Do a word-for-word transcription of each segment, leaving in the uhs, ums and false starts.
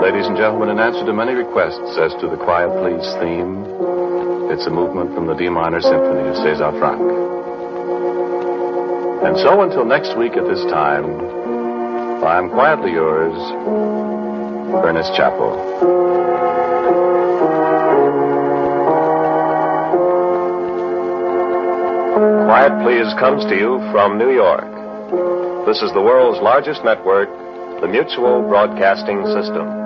Ladies and gentlemen, in answer to many requests as to the Quiet Please theme, it's a movement from the D minor symphony of César Franck. And so until next week at this time, I'm quietly yours, Ernest Chappell. Quiet Please comes to you from New York. This is the world's largest network, the Mutual Broadcasting System.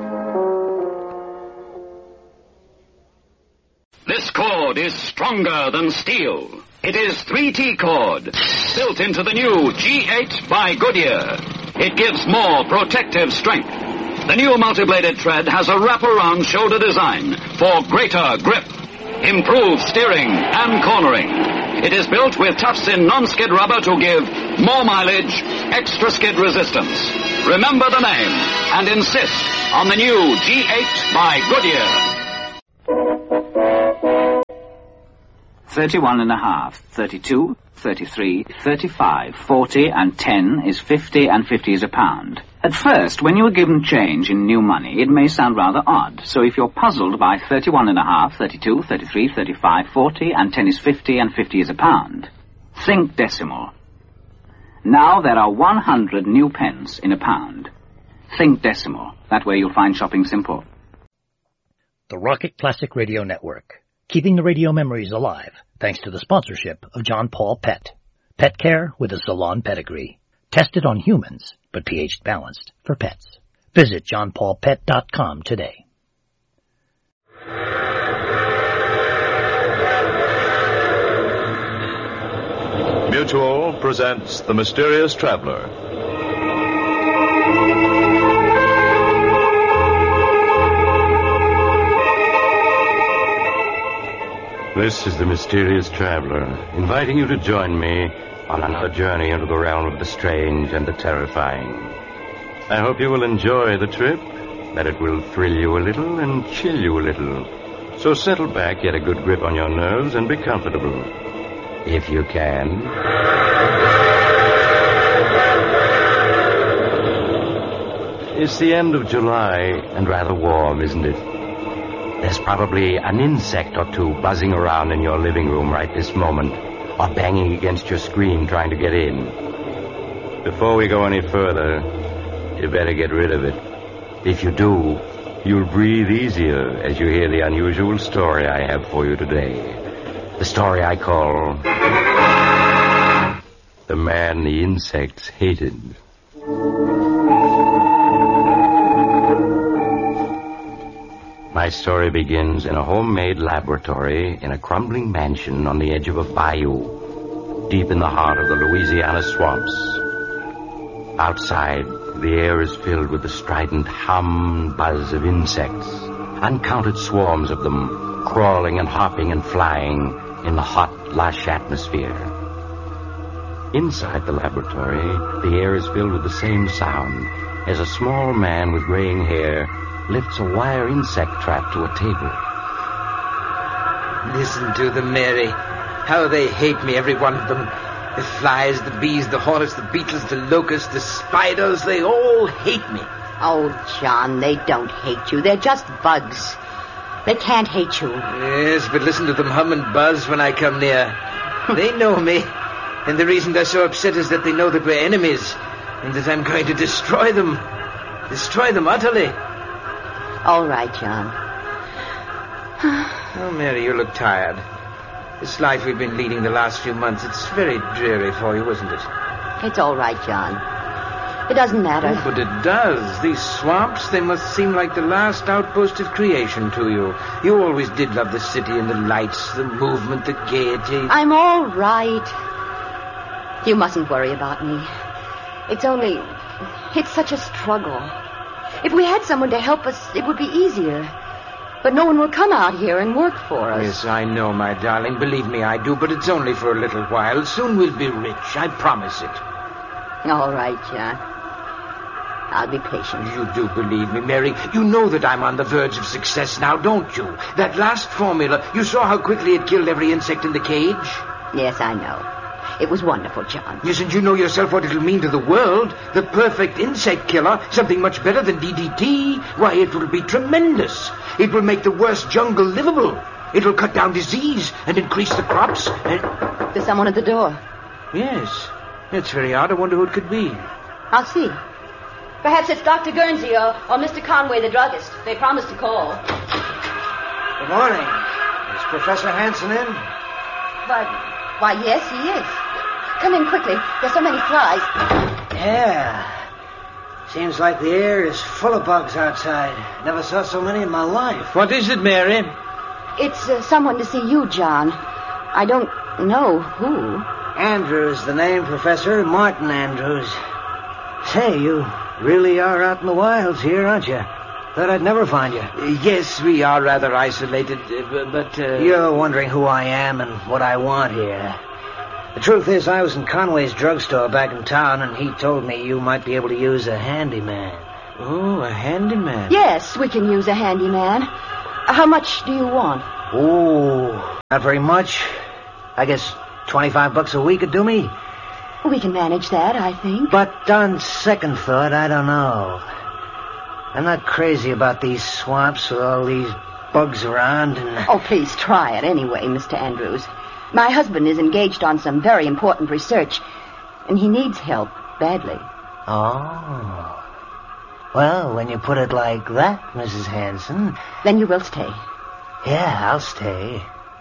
This cord is stronger than steel. It is three T cord, built into the new G eight by Goodyear. It gives more protective strength. The new multi-bladed thread has a wraparound shoulder design for greater grip, improved steering and cornering. It is built with tufts-in non-skid rubber to give more mileage, extra skid resistance. Remember the name and insist on the new G eight by Goodyear. Thirty-one and a half, thirty-two, thirty-three, thirty-five, forty, and ten is fifty, and fifty is a pound. At first, when you are given change in new money, it may sound rather odd. So if you're puzzled by thirty-one and a half, thirty-two, thirty-three, thirty-five, forty, and ten is fifty, and fifty is a pound, think decimal. Now there are one hundred new pence in a pound. Think decimal. That way you'll find shopping simple. The Rocket Classic Radio Network. Keeping the radio memories alive, thanks to the sponsorship of John Paul Pet. Pet care with a salon pedigree. Tested on humans, but pH balanced for pets. Visit john paul pet dot com today. Mutual presents The Mysterious Traveler. This is the Mysterious Traveler, inviting you to join me on another journey into the realm of the strange and the terrifying. I hope you will enjoy the trip, that it will thrill you a little and chill you a little. So settle back, get a good grip on your nerves, and be comfortable. If you can. It's the end of July, and rather warm, isn't it? There's probably an insect or two buzzing around in your living room right this moment, or banging against your screen trying to get in. Before we go any further, you better get rid of it. If you do, you'll breathe easier as you hear the unusual story I have for you today. The story I call The Man the Insects Hated. My story begins in a homemade laboratory in a crumbling mansion on the edge of a bayou, deep in the heart of the Louisiana swamps. Outside, the air is filled with the strident hum and buzz of insects, uncounted swarms of them crawling and hopping and flying in the hot, lush atmosphere. Inside the laboratory, the air is filled with the same sound as a small man with graying hair lifts a wire insect trap to a table. Listen to them, Mary. How they hate me, every one of them. The flies, the bees, the hornets, the beetles, the locusts, the spiders, they all hate me. Oh, John, they don't hate you. They're just bugs. They can't hate you. Yes, but listen to them hum and buzz when I come near. They know me. And the reason they're so upset is that they know that we're enemies. And that I'm going to destroy them. Destroy them utterly. All right, John. Oh, Mary, you look tired. This life we've been leading the last few months, it's very dreary for you, isn't it? It's all right, John. It doesn't matter. Oh, but it does. These swamps, they must seem like the last outpost of creation to you. You always did love the city and the lights, the movement, the gaiety. I'm all right. You mustn't worry about me. It's only... It's such a struggle. If we had someone to help us, it would be easier. But no one will come out here and work for us. Yes, I know, my darling. Believe me, I do. But it's only for a little while. Soon we'll be rich. I promise it. All right, John. I'll be patient. You do believe me, Mary. You know that I'm on the verge of success now, don't you? That last formula, you saw how quickly it killed every insect in the cage? Yes, I know. It was wonderful, John. Yes, and you know yourself what it'll mean to the world. The perfect insect killer, something much better than D D T. Why, it will be tremendous. It will make the worst jungle livable. It will cut down disease and increase the crops. And... There's someone at the door. Yes. That's very odd. I wonder who it could be. I'll see. Perhaps it's Doctor Guernsey or, or Mister Conway, the druggist. They promised to call. Good morning. Is Professor Hanson in? Why, why, yes, he is. Come in quickly. There's so many flies. Yeah. Seems like the air is full of bugs outside. Never saw so many in my life. What is it, Mary? It's uh, someone to see you, John. I don't know who. Andrews, the name, Professor. Martin Andrews. Say, you really are out in the wilds here, aren't you? Thought I'd never find you. Uh, yes, we are rather isolated, uh, but... Uh... You're wondering who I am and what I want here. The truth is, I was in Conway's drugstore back in town, and he told me you might be able to use a handyman. Oh, a handyman? Yes, we can use a handyman. How much do you want? Oh, not very much. I guess twenty-five bucks a week would do me. We can manage that, I think. But on second thought, I don't know. I'm not crazy about these swamps with all these bugs around and... Oh, please try it anyway, Mister Andrews. My husband is engaged on some very important research, and he needs help badly. Oh. Well, when you put it like that, Missus Hanson... Then you will stay. Yeah, I'll stay.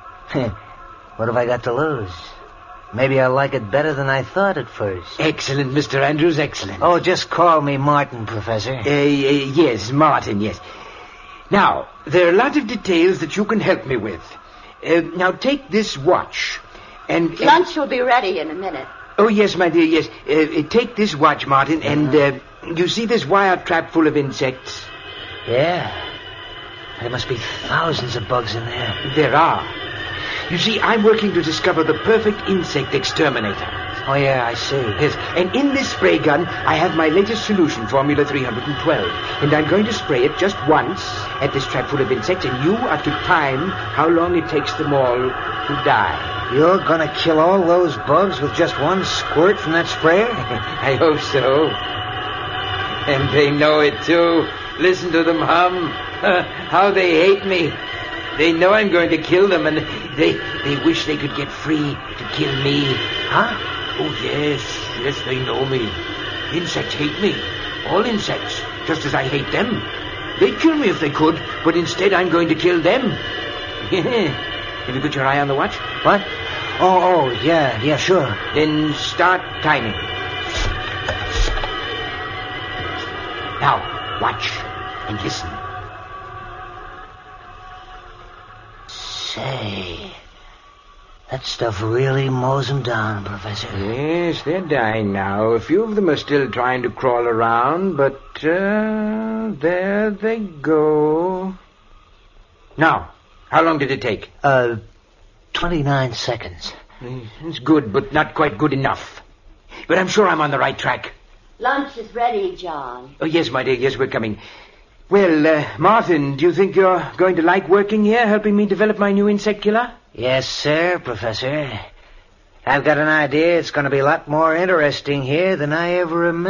What have I got to lose? Maybe I'll like it better than I thought at first. Excellent, Mister Andrews, excellent. Oh, just call me Martin, Professor. Uh, uh, yes, Martin, yes. Now, there are a lot of details that you can help me with. Uh, now, take this watch. And, uh, Lunch will be ready in a minute. Oh, yes, my dear, yes. Uh, uh, take this watch, Martin, and uh, you see this wire trap full of insects? Yeah. There must be thousands of bugs in there. There are. You see, I'm working to discover the perfect insect exterminator. Oh, yeah, I see. Yes, and in this spray gun, I have my latest solution, Formula three hundred twelve. And I'm going to spray it just once at this trap full of insects, and you are to time how long it takes them all to die. You're going to kill all those bugs with just one squirt from that sprayer? I hope so. And they know it, too. Listen to them hum. How they hate me. They know I'm going to kill them, and they they wish they could get free to kill me. Huh? Oh, yes. Yes, they know me. Insects hate me. All insects, just as I hate them. They'd kill me if they could, but instead I'm going to kill them. Have you got your eye on the watch? What? Oh, oh, yeah, yeah, sure. Then start timing. Now, watch and listen. Say, that stuff really mows them down, Professor. Yes, they're dying now. A few of them are still trying to crawl around, but, uh, there they go. Now, how long did it take? Uh, twenty-nine seconds. It's good, but not quite good enough. But I'm sure I'm on the right track. Lunch is ready, John. Oh, yes, my dear, yes, we're coming. Well, uh, Martin, do you think you're going to like working here, helping me develop my new insect killer? Yes, sir, Professor. I've got an idea it's going to be a lot more interesting here than I ever imagined.